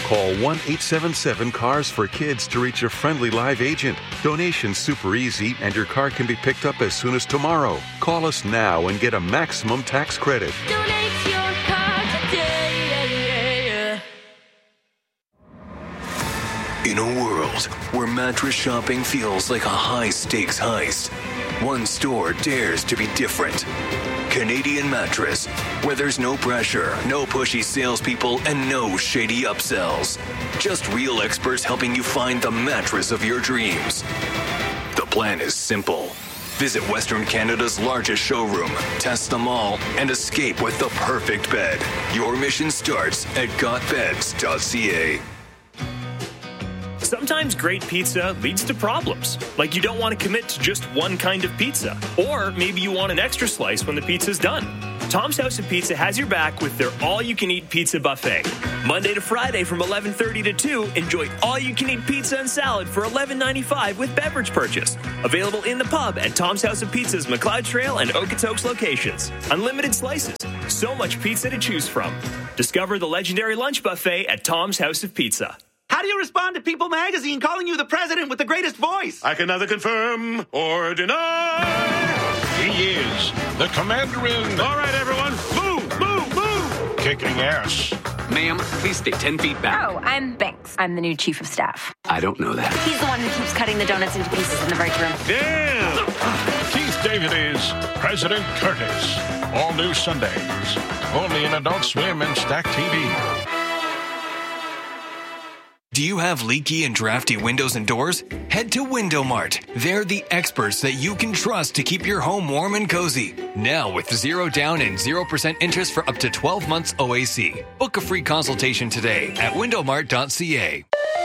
Call 1-877-CARS for Kids to reach a friendly live agent. Donation's super easy, and your car can be picked up as soon as tomorrow. Call us now and get a maximum tax credit. Donate your car today. In a world where mattress shopping feels like a high-stakes heist, one store dares to be different. Canadian Mattress, where there's no pressure, no pushy salespeople, and no shady upsells. Just real experts helping you find the mattress of your dreams. The plan is simple. Visit Western Canada's largest showroom, test them all, and escape with the perfect bed. Your mission starts at gotbeds.ca. Sometimes great pizza leads to problems, like you don't want to commit to just one kind of pizza, or maybe you want an extra slice when the pizza's done. Tom's House of Pizza has your back with their all-you-can-eat pizza buffet. Monday to Friday from 11:30 to 2, enjoy all-you-can-eat pizza and salad for $11.95 with beverage purchase. Available in the pub at Tom's House of Pizza's McLeod Trail and Okotoks locations. Unlimited slices. So much pizza to choose from. Discover the legendary lunch buffet at Tom's House of Pizza. How do you respond to People magazine calling you the president with the greatest voice? I can neither confirm or deny. He is the commander in... All right, everyone, move, move, move! Kicking ass. Ma'am, please stay 10 feet back. Oh, I'm Banks. I'm the new chief of staff. I don't know that. He's the one who keeps cutting the donuts into pieces in the break room. Yeah! Keith David is President Curtis. All new Sundays. Only in Adult Swim and Stack TV. Do you have leaky and drafty windows and doors? Head to Window Mart. They're the experts that you can trust to keep your home warm and cozy. Now with 0 down and 0% interest for up to 12 months OAC. Book a free consultation today at windowmart.ca.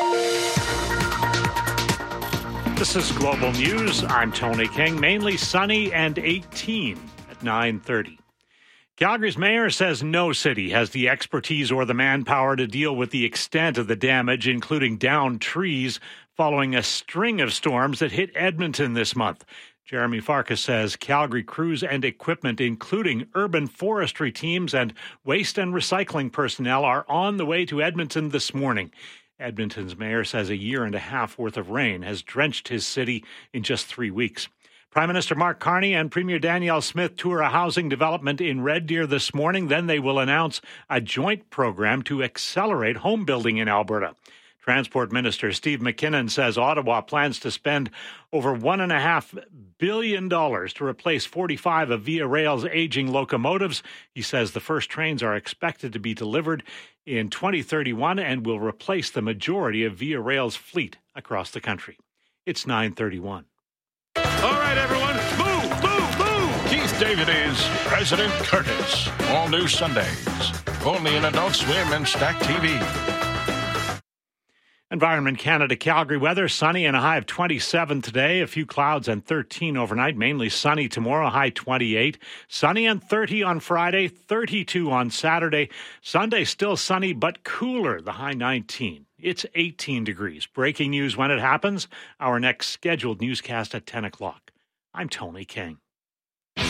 This is Global News. I'm Tony King. Mainly sunny and 18 at 9:30. Calgary's mayor says no city has the expertise or the manpower to deal with the extent of the damage, including downed trees, following a string of storms that hit Edmonton this month. Jeremy Farkas says Calgary crews and equipment, including urban forestry teams and waste and recycling personnel, are on the way to Edmonton this morning. Edmonton's mayor says a year and a half worth of rain has drenched his city in just 3 weeks. Prime Minister Mark Carney and Premier Danielle Smith tour a housing development in Red Deer this morning. Then they will announce a joint program to accelerate home building in Alberta. Transport Minister Steve McKinnon says Ottawa plans to spend over $1.5 billion to replace 45 of Via Rail's aging locomotives. He says the first trains are expected to be delivered in 2031 and will replace the majority of Via Rail's fleet across the country. It's 9:31. All right, everyone, move, move, move! Keith David is President Curtis. All new Sundays. Only in Adult Swim and Stack TV. Environment Canada Calgary weather, sunny and a high of 27 today. A few clouds and 13 overnight. Mainly sunny tomorrow, high 28. Sunny and 30 on Friday, 32 on Saturday. Sunday still sunny but cooler, the high 19. It's 18 degrees. Breaking news when it happens. Our next scheduled newscast at 10 o'clock. I'm Tony King.